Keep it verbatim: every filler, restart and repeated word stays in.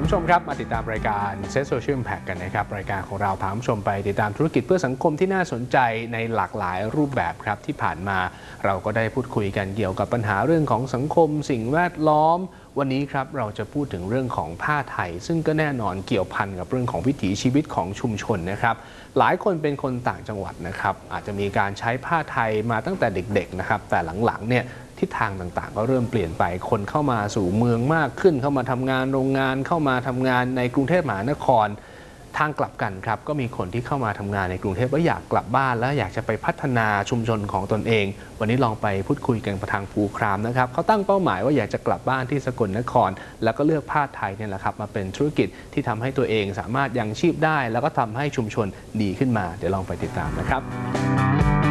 ผู้ชมครับมาติดตามรายการ Set Social Impact กันนะครับรายการของเราพาผู้ชมไปติดตามธุรกิจเพื่อสังคมที่น่าสนใจในหลากหลายรูปแบบครับที่ผ่านมาเราก็ได้พูดคุยกันเกี่ยวกับปัญหาเรื่องของสังคมสิ่งแวดล้อมวันนี้ครับเราจะพูดถึงเรื่องของผ้าไทยซึ่งก็แน่นอนเกี่ยวพันกับเรื่องของวิถีชีวิตของชุมชนนะครับหลายคนเป็นคนต่างจังหวัดนะครับอาจจะมีการใช้ผ้าไทยมาตั้งแต่เด็กๆนะครับแต่หลังๆเนี่ยทิศทางต่างๆก็เริ่มเปลี่ยนไปคนเข้ามาสู่เมืองมากขึ้นเข้ามาทำงานโรงงานเข้ามาทำงานในกรุงเทพมหานครทางกลับกันครับก็มีคนที่เข้ามาทำงานในกรุงเทพแล้วอยากกลับบ้านแล้วอยากจะไปพัฒนาชุมชนของตนเองวันนี้ลองไปพูดคุยกันประทางภูครามนะครับเขาตั้งเป้าหมายว่าอยากจะกลับบ้านที่สกลนครแล้วก็เลือกผ้าไทยเนี่ยแหละครับมาเป็นธุรกิจที่ทำให้ตัวเองสามารถยังชีพได้แล้วก็ทำให้ชุมชนดีขึ้นมาเดี๋ยวลองไปติดตามนะครับ